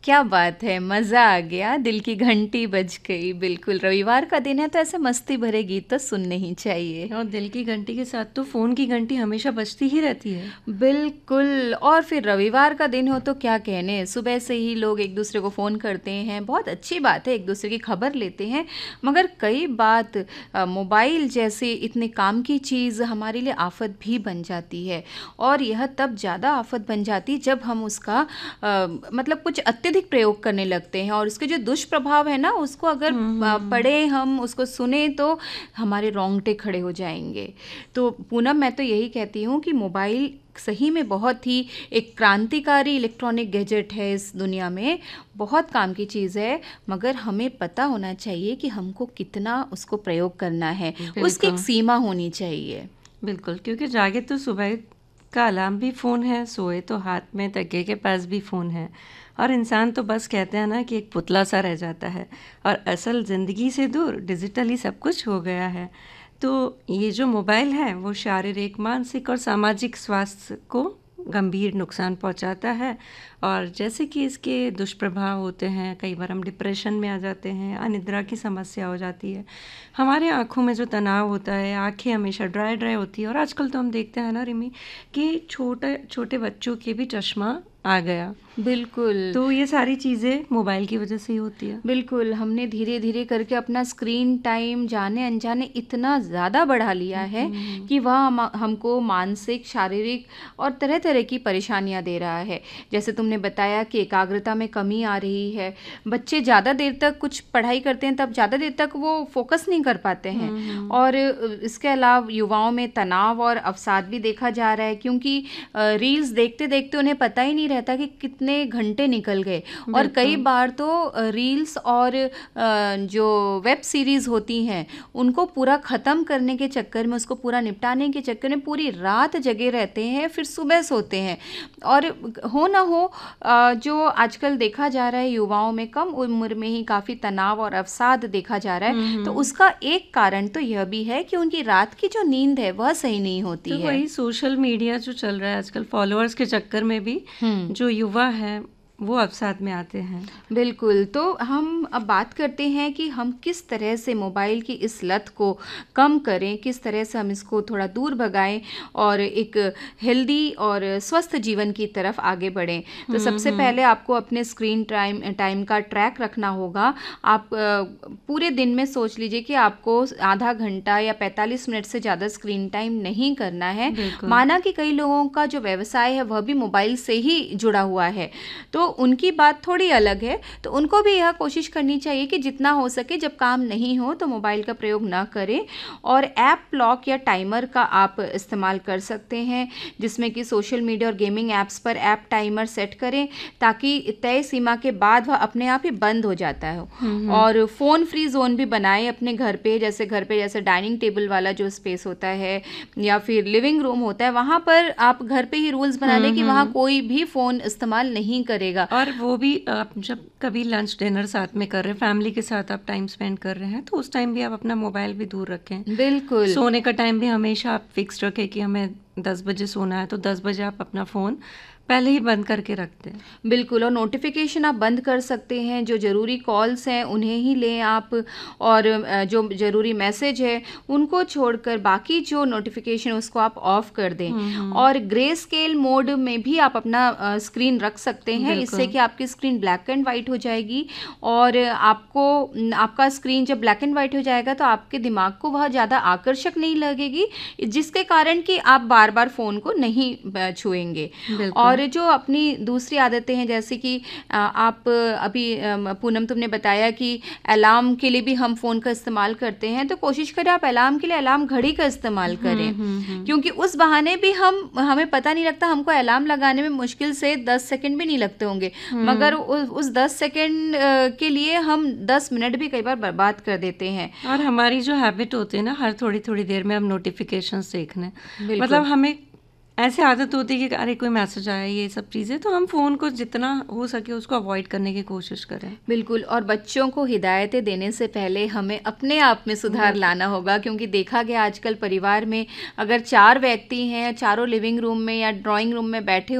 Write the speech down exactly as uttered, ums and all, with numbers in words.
क्या बात है, मज़ा आ गया, दिल की घंटी बज गई। बिल्कुल, रविवार का दिन है तो ऐसे मस्ती भरे गीत तो सुनने ही चाहिए। और दिल की घंटी के साथ तो फ़ोन की घंटी हमेशा बजती ही रहती है। बिल्कुल, और फिर रविवार का दिन हो तो क्या कहने, सुबह से ही लोग एक दूसरे को फ़ोन करते हैं, बहुत अच्छी बात है, एक दूसरे की खबर लेते हैं। मगर कई बात अ, मोबाइल जैसे इतने काम की चीज़ हमारे लिए आफ़त भी बन जाती है, और यह तब ज़्यादा आफ़त बन जाती जब हम उसका अ, मतलब कुछ अत्यधिक प्रयोग करने लगते हैं, और उसके जो दुष्प्रभाव है ना, उसको अगर अ, पढ़ें, हम उसको सुने तो हमारे रोंगटे खड़े हो जाएंगे। तो पूनम, मैं तो यही कहती हूँ कि मोबाइल सही में बहुत ही एक क्रांतिकारी इलेक्ट्रॉनिक गैजेट है, इस दुनिया में बहुत काम की चीज़ है, मगर हमें पता होना चाहिए कि हमको कितना उसको प्रयोग करना है, उसकी एक सीमा होनी चाहिए। बिल्कुल, क्योंकि जागे तो सुबह का अलार्म भी फ़ोन है, सोए तो हाथ में तकिए के पास भी फ़ोन है, और इंसान तो बस कहते हैं ना कि एक पुतला सा रह जाता है, और असल ज़िंदगी से दूर डिजिटली सब कुछ हो गया है। तो ये जो मोबाइल है वो शारीरिक, मानसिक और सामाजिक स्वास्थ्य को गंभीर नुकसान पहुंचाता है, और जैसे कि इसके दुष्प्रभाव होते हैं, कई बार हम डिप्रेशन में आ जाते हैं, अनिद्रा की समस्या हो जाती है, हमारे आँखों में जो तनाव होता है, आँखें हमेशा ड्राई ड्राई होती है, और आजकल तो हम देखते हैं ना रिमी कि छोटे छोटे बच्चों के भी चश्मा आ गया। बिल्कुल, तो ये सारी चीज़ें मोबाइल की वजह से ही होती है। बिल्कुल, हमने धीरे धीरे करके अपना स्क्रीन टाइम जाने अनजाने इतना ज़्यादा बढ़ा लिया है कि वह हम, हमको मानसिक, शारीरिक और तरह तरह की परेशानियां दे रहा है। जैसे तुमने बताया कि एकाग्रता में कमी आ रही है, बच्चे ज़्यादा देर तक कुछ पढ़ाई करते हैं तब ज़्यादा देर तक वो फोकस नहीं कर पाते हैं, और इसके अलावा युवाओं में तनाव और अवसाद भी देखा जा रहा है, क्योंकि रील्स देखते देखते उन्हें पता ही नहीं रहता कि कितने घंटे निकल गए, और कई बार तो रील्स और जो वेब सीरीज़ होती हैं उनको पूरा ख़त्म करने के चक्कर में, उसको पूरा निपटाने के चक्कर में पूरी रात जगे रहते हैं, फिर सुबह सोते हैं। और हो ना हो जो आजकल देखा जा रहा है युवाओं में कम उम्र में ही काफ़ी तनाव और अवसाद देखा जा रहा है, तो उसका एक कारण तो यह भी है कि उनकी रात की जो नींद है वह सही नहीं होती तो है। वही सोशल मीडिया जो चल रहा है आजकल, फॉलोअर्स के चक्कर में भी जो युवा है वो अवसाद में आते हैं। बिल्कुल, तो हम अब बात करते हैं कि हम किस तरह से मोबाइल की इस लत को कम करें, किस तरह से हम इसको थोड़ा दूर भगाएं और एक हेल्दी और स्वस्थ जीवन की तरफ आगे बढ़ें। तो सबसे पहले आपको अपने स्क्रीन टाइम टाइम का ट्रैक रखना होगा। आप पूरे दिन में सोच लीजिए कि आपको आधा घंटा या पैंतालीस मिनट से ज़्यादा स्क्रीन टाइम नहीं करना है। माना कि कई लोगों का जो व्यवसाय है वह भी मोबाइल से ही जुड़ा हुआ है, तो उनकी बात थोड़ी अलग है, तो उनको भी यह कोशिश करनी चाहिए कि जितना हो सके जब काम नहीं हो तो मोबाइल का प्रयोग ना करें, और ऐप लॉक या टाइमर का आप इस्तेमाल कर सकते हैं, जिसमें कि सोशल मीडिया और गेमिंग ऐप्स पर ऐप टाइमर सेट करें ताकि तय सीमा के बाद वह अपने आप ही बंद हो जाता है। और फ़ोन फ्री जोन भी बनाएं अपने घर पे, जैसे घर पे जैसे डाइनिंग टेबल वाला जो स्पेस होता है या फिर लिविंग रूम होता है, वहाँ पर आप घर पे ही रूल्स बना लें कि वहाँ कोई भी फ़ोन इस्तेमाल नहीं करेगा। और वो भी आप जब कभी लंच डिनर साथ में कर रहे हैं, फैमिली के साथ आप टाइम स्पेंड कर रहे हैं, तो उस टाइम भी आप अपना मोबाइल भी दूर रखें। बिल्कुल, सोने का टाइम भी हमेशा आप फिक्स रखें कि हमें दस बजे सोना है, तो दस बजे आप अपना फ़ोन पहले ही बंद करके रखते हैं। बिल्कुल, और नोटिफिकेशन आप बंद कर सकते हैं, जो ज़रूरी कॉल्स हैं उन्हें ही लें आप, और जो ज़रूरी मैसेज है उनको छोड़कर बाकी जो नोटिफिकेशन उसको आप ऑफ कर दें। और ग्रे स्केल मोड में भी आप अपना स्क्रीन रख सकते हैं, इससे कि आपकी स्क्रीन ब्लैक एंड वाइट हो जाएगी, और आपको आपका स्क्रीन जब ब्लैक एंड वाइट हो जाएगा तो आपके दिमाग को वह ज़्यादा आकर्षक नहीं लगेगी, जिसके कारण कि आप बार बार फ़ोन को नहीं छुएंगे। और जो अपनी दूसरी आदतें हैं, जैसे कि आप अभी पूनम तुमने बताया कि अलार्म के लिए भी हम फ़ोन का इस्तेमाल करते हैं, तो कोशिश करें आप अलार्म के लिए अलार्म घड़ी का इस्तेमाल करें, हुँ, हुँ, हुँ. क्योंकि उस बहाने भी हम हमें पता नहीं लगता, हमको अलार्म लगाने में मुश्किल से दस सेकंड भी नहीं लगते होंगे, मगर उस, उस दस सेकंड के लिए हम दस मिनट भी कई बार बर्बाद कर देते हैं। और हमारी जो हैबिट होती है ना, हर थोड़ी थोड़ी देर में हम नोटिफिकेशंस देखने, मतलब हमें ऐसे आदत होती है कि अरे कोई मैसेज आया, ये सब चीज़ें, तो हम फ़ोन को जितना हो सके उसको अवॉइड करने की कोशिश करें। बिल्कुल, और बच्चों को हिदायतें देने से पहले हमें अपने आप में सुधार लाना होगा, क्योंकि देखा गया आजकल परिवार में अगर चार व्यक्ति हैं, चारों लिविंग रूम में या ड्राइंग रूम में बैठे